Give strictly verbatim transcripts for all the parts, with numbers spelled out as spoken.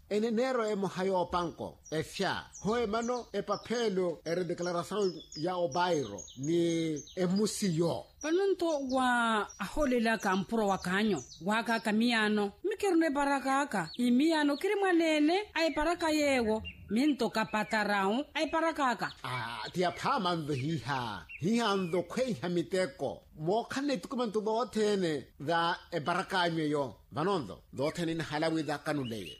en enero e mohayo panko e fia hoe mano e papelo e declaração ya obairo ni e musiyo panonto wa aholela ka mpuro wa kanyo waka kamiano mikerne barakaka imiano kiri mwanene ai baraka yewo minto kapatarao ai barakaka ah tia phama ndo hiha hiha ndo kwe hamiteko mo khane tukumanto do thene da e baraka meyo vanondo do thene ni halawi da kanuleye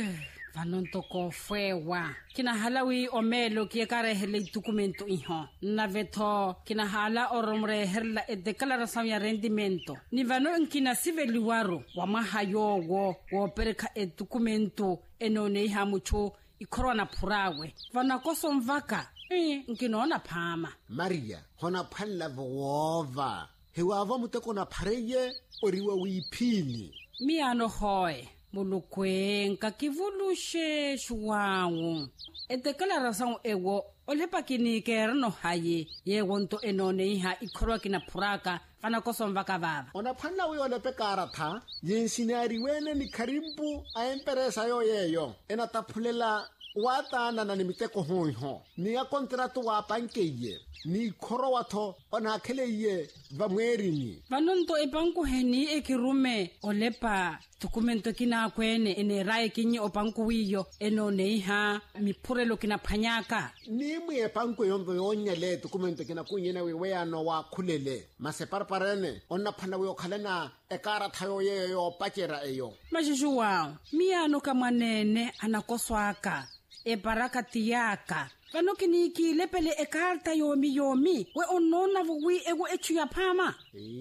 vanonto ko fwewa kina halawi omelo ki kare hele documento iho na veto kina hala oromre herla e declaração ya rendimento ni vano nkina siveli waro wa mahayo wo wo pereka e documento enone ha mucho ikorona purawe vana koso mvaka eh nkinona phama Maria hona phalla vova hewa muteko na phareye oriwa wiphini miano hoy mulukwen ka kivulushe shuwawu e declaração ewo olepa kini kerno haye ye wonto enone iha ikorwa kina puraka fana kosomva kavava ona phalla we ole pekara tha yensinari wene ni kharimpu a empresa yo yeyo ena taphulela watana na nimiteko hoho ni ya kontrato wa pankeye ni khoro watho ona kheleye vamwerini vanonto e banku heni e kirume olepa documento kina kwene ene rai kinyi opanku wiyo enone iha mipurelo kina phanyaka ni mwe panku yondo yonyele documento kina kunyena we weyano wa khulele maseparparene onna phana we okhalena ekara thayo yeyo pakera eyo majishuwa miano kamwanene anakoswaka e baraka tiyaka vano kiniki lepele e karta yomi yomi we onona vuwi ego echu ya phama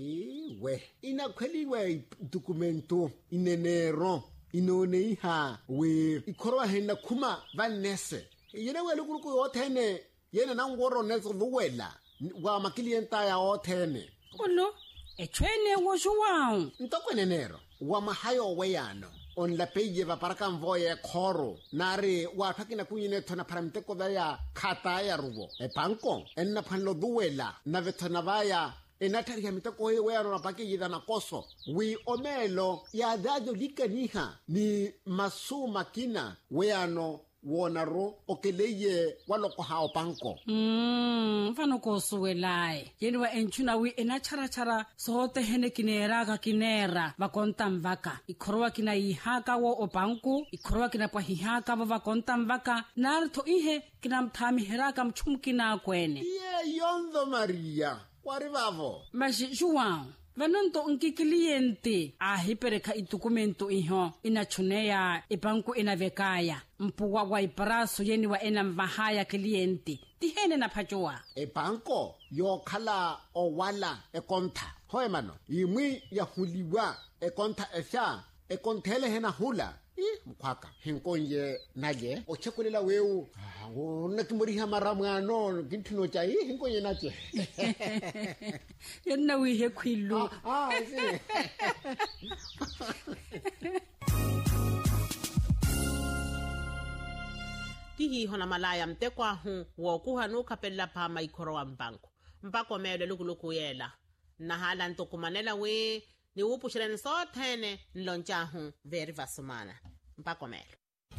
eh we ina khweliwe documento inenero inone iha we ikhorwa hena khuma vanese yene we lokuluku yothene yene nangoro nezo luwela wa maklienta ya othene olo echwene wo juwao ntokwenenero wa mahayo weyano on la peye va para kan voye khoro nare wa thakina kunyine thona paramteko da ya khata ya rubo e banko enna phanlo duwela na vethona vaya enathari ya miteko ye weyano na pake yida na koso wi omelo ya dado likaniha ni masuma kina weyano wonaro okeleye waloko hao banko mm fano ko suwelai yenwa enchuna wi enachara chara sote hene kinera ka kinera va kontam vaka ikhorwa kina ihaka wo obanku ikhorwa kina pa hihaka va kontam vaka nartho ihe kina mthami heraka mchumkina kwene ye yondo Maria wari vavo maji juwa vanonto unki cliente a hipereka i documento iho ina chuneya e banku ina vekaya mpuwa wa ipraso yeni wa ena mvahaya cliente tihene na phajoa e banko yo khala o wala e kontha hoye mano yimwi ya huliwa e kontha esha e konthele hena hula i mkhwaka hinkonye naje o chekulela weu ngona kimoriha maramano kinthino cha i hinkonye naje yenna wi he khwilu ah si tihi hona malaya mtekwa hu wo kuhanu kapella pa maikoro wa mbanko mpako mele lukuluku yela na hala ntokumanela we ni upushireni sothene nloncha hu veri vasumana mpako mele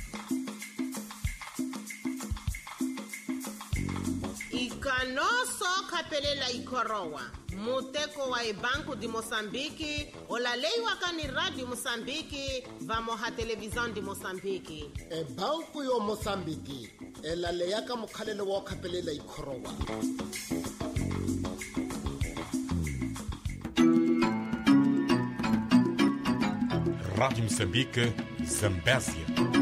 ikanoso kapelela ikorowa muteko wa Banco de Moçambique olaleiwa kani Radio Moçambique vamos ha televisão de Moçambique e banku yo Moçambique elaleya ka mokhalelo wa khapelela ikhorowa Rádio Moçambique, Zambésia.